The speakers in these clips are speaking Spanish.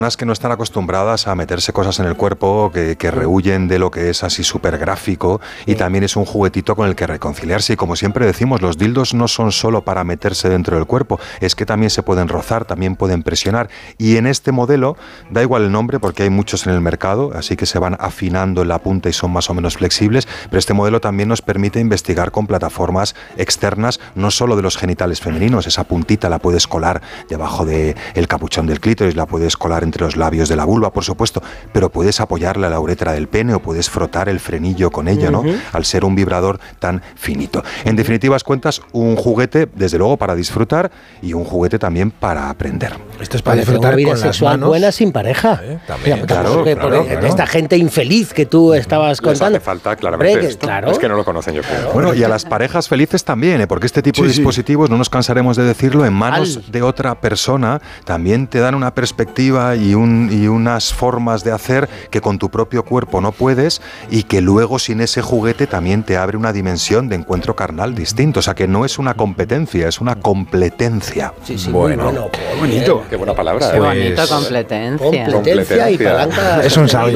que no están acostumbradas a meterse cosas en el cuerpo, que rehuyen de lo que es así súper gráfico, y también es un juguetito con el que reconciliarse. Y como siempre decimos, los dildos no son solo para meterse dentro del cuerpo, es que también se pueden rozar, también pueden presionar. Y en este modelo, da igual el nombre porque hay muchos en el mercado, así que se van afinando en la punta y son más o menos flexibles, pero este modelo también nos permite investigar con plataformas externas, no solo de los genitales femeninos. Esa puntita la puedes colar debajo del capuchón del clítoris, la puedes colar entre los labios de la vulva, por supuesto, pero puedes apoyarle a la uretra del pene o puedes frotar el frenillo con ella, ¿no? Al ser un vibrador tan finito. En definitivas cuentas, un juguete, desde luego, para disfrutar y un juguete también para aprender. Esto es para disfrutar una vida con sexual las manos. buena sin pareja. También. Claro. Esta gente infeliz que tú estabas contando. Les hace falta claramente Hombre, esto. claro. Es que no lo conocen, yo creo. Bueno, y a las parejas felices también, porque este tipo de dispositivos, no nos cansaremos de decirlo, en manos de otra persona, también te dan una perspectiva y unas formas de hacer que con tu propio cuerpo no puedes, y que luego sin ese juguete también te abre una dimensión de encuentro carnal distinto. O sea, que no es una competencia, es una completencia. Sí, sí, Bueno, muy bueno. qué bonito. Qué buena palabra. Qué Pues- bonito, completencia. Competencia y palanca. Es un sabio.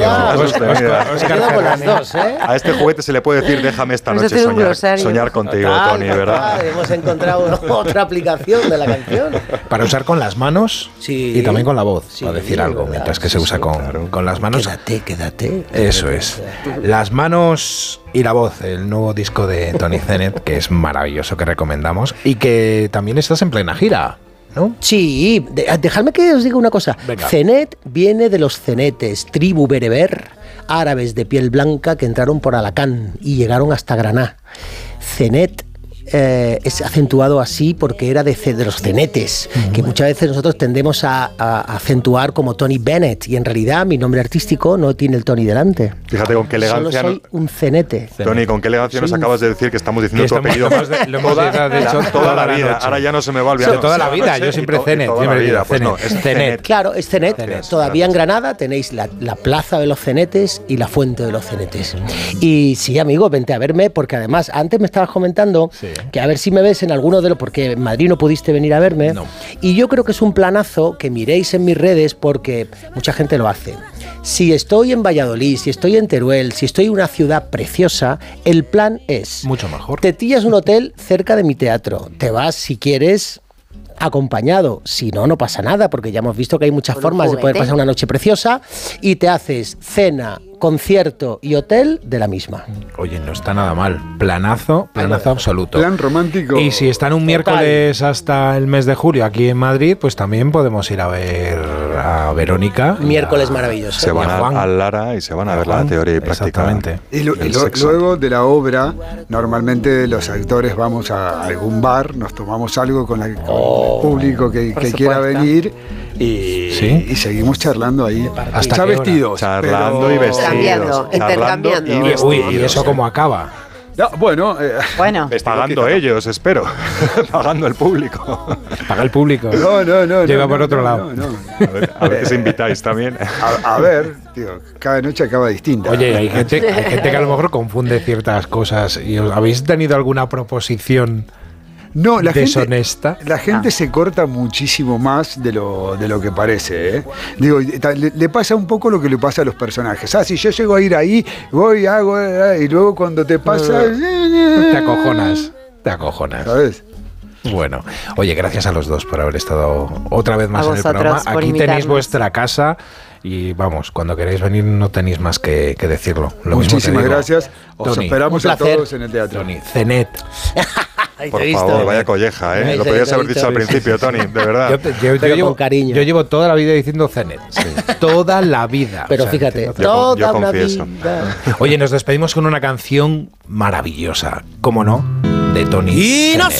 Se queda con las dos, ¿eh? A este juguete se le puede decir: déjame esta Vamos a noche hacer un glosario. soñar contigo, Total, Tony, ¿verdad? total, hemos encontrado otra aplicación de la canción. Para usar con las manos Sí. y también con la voz, Sí, para decir algo, verdad. mientras que se Sí, usa sí, con las manos. Quédate. Eso es. Las manos y la voz, el nuevo disco de Tony Zenet, que es maravilloso, que recomendamos, y que también estás en plena gira, ¿no? Sí, dejadme que os diga una cosa. Venga. Zenet viene de los cenetes, tribu bereber, árabes de piel blanca que entraron por Alacán y llegaron hasta Granada. Zenet es acentuado así porque era de los cenetes, que muchas veces nosotros tendemos a acentuar como Tony Bennett, y en realidad mi nombre artístico no tiene el Tony delante. Fíjate con qué elegancia. Solo soy un cenete. Tony, con qué elegancia nos acabas de decir que estamos diciendo Que tu apellido lo hemos dicho toda la vida. noche. Ahora ya no se me va a olvidar. De toda la vida, yo siempre Zenet, Toda la siempre vida, digo pues no, Zenet. es Zenet. Claro, es Zenet. Cenet. Todavía en Granada tenéis la plaza de los cenetes y la fuente de los cenetes. Y sí, amigo, vente a verme, porque además antes me estabas comentando que a ver si me ves en alguno de los, porque en Madrid no pudiste venir a verme. No. Y yo creo que es un planazo que miréis en mis redes, porque mucha gente lo hace. Si estoy en Valladolid, si estoy en Teruel, si estoy en una ciudad preciosa, el plan es: Mucho mejor. te pillas un hotel cerca de mi teatro, te vas si quieres acompañado, si no, no pasa nada, porque ya hemos visto que hay muchas formas de poder pasar una noche preciosa, y te haces cena, concierto y hotel de la misma. Oye, no está nada mal. Planazo absoluto. Plan romántico. Y si están un miércoles hasta el mes de julio aquí en Madrid, pues también podemos ir a ver a Verónica. Miércoles maravilloso. Se van Y a Juan. a Lara y se van a ver la teoría y práctica. Exactamente. Y del sexo. luego de la obra, normalmente los actores vamos a algún bar, nos tomamos algo con el público que quiera venir y, ¿Sí? y seguimos charlando ahí. ¿Hasta Ya qué hora? vestidos. Charlando pero- y vestidos. Intercambiando, Charlando intercambiando. y Uy, vestidos. ¿y eso cómo acaba? No, bueno, Bueno, Pagando ellos, espero. Pagando el público. Paga el público. no. Llega no, por otro no, lado. no. A ver si invitáis también. A ver, tío, cada noche acaba distinta. Oye, hay gente que a lo mejor confunde ciertas cosas. ¿Y habéis tenido alguna proposición No, deshonesta? La gente se corta muchísimo más de lo que parece, ¿eh? Digo, le pasa un poco lo que le pasa a los personajes. Ah, si yo llego a ir ahí, voy, hago, y luego cuando te pasa... Te acojonas. ¿Sabes? Bueno, oye, gracias a los dos por haber estado otra vez más A en el vosotros programa. por Aquí tenéis invitarnos. vuestra casa y vamos, cuando queréis venir no tenéis más que decirlo. Lo mismo te Muchísimas digo. gracias. Os Tony, esperamos un a placer. todos en el teatro. Tony, Zenet. Por favor, vaya colleja, ¿eh? Lo podrías haber dicho al principio, Tony, de verdad. Yo Pero llevo, con cariño. yo llevo toda la vida diciendo Zenet. Toda la vida. Pero O sea, fíjate, que no te- toda yo una confieso. vida. Oye, nos despedimos con una canción maravillosa, ¿cómo no? De Tony. Y nos